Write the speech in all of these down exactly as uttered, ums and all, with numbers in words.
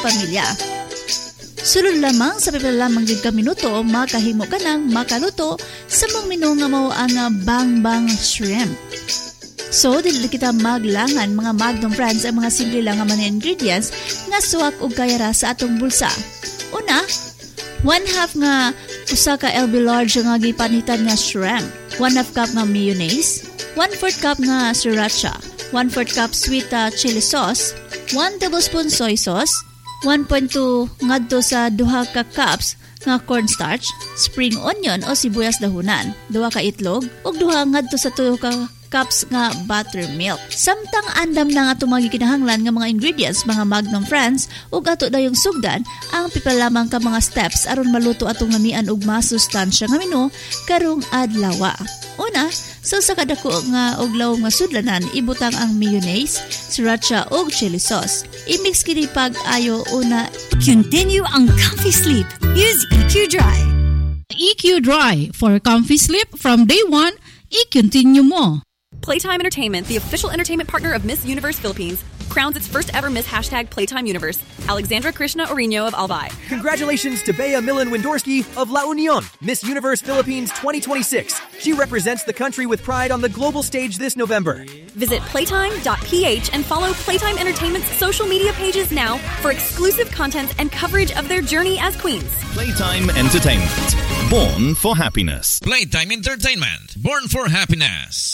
pamilya. Sulod lamang sa pipila lamang gid ka minuto, makahimo ka nang makaluto sa mong menu nga mao ang Bang Bang Shrimp. So, dili kita maglangan mga Magnum Friends ang mga simple lang nga mga ingredients nga suwak og kayara sa atong bulsa. Una, one half nga usa ka L B large nga gipanitan nga shrimp, one half cup nga mayonnaise, one fourth cup nga sriracha, one fourth cup sweet uh, chili sauce, one tablespoon soy sauce, one point two ngadto sa duha ka cups nga cornstarch, spring onion o sibuyas dahunan, duha ka itlog ug duha ngadto sa tulo ka cups nga buttermilk. Samtang andam na nga itong mga kinahanglan nga mga ingredients, mga Magnum Friends, ug ato dayong sugdan ang pipil lamang ka mga steps aron maluto atong lamian ug masustansya nga menu karong adlaw. Una, so sa kadako nga oglaw nga sudlanan, ibutang ang mayonnaise, sriracha ug chili sauce. I-mix kini pag-ayo. Una, continue ang comfy sleep. Use E Q Dry. E Q Dry for comfy sleep from day one. I-continue mo. Playtime Entertainment, the official entertainment partner of Miss Universe Philippines, crowns its first ever Miss Hashtag Playtime Universe, Alexandra Krishna Orino of Albay. Congratulations to Bea Millen Windorski of La Union, Miss Universe Philippines twenty twenty-six. She represents the country with pride on the global stage this November. Visit playtime dot p h and follow Playtime Entertainment's social media pages now for exclusive content and coverage of their journey as queens. Playtime Entertainment, born for happiness. Playtime Entertainment, born for happiness.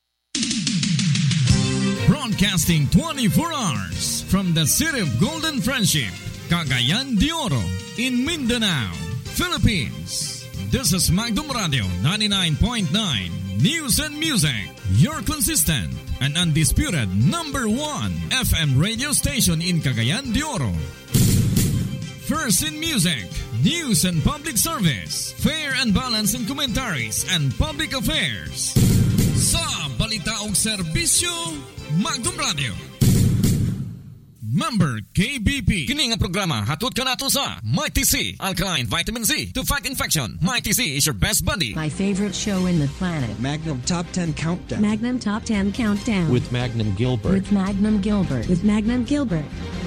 Broadcasting twenty-four hours from the city of Golden Friendship, Cagayan de Oro, in Mindanao, Philippines. This is Magnum Radio ninety-nine point nine News and Music, your consistent and undisputed number one F M radio station in Cagayan de Oro. First in music, news and public service, fair and balanced in commentaries and public affairs. Sa balita og serbisyo, Magnum Radio. Member K B P. Kini nga programa hatod kanato sa Mighty C, Alkaline Vitamin C to fight infection. Mighty C is your best buddy. My favorite show in the planet. Magnum Top ten Countdown. Magnum Top ten Countdown. With Magnum Gilbert. With Magnum Gilbert. With Magnum Gilbert.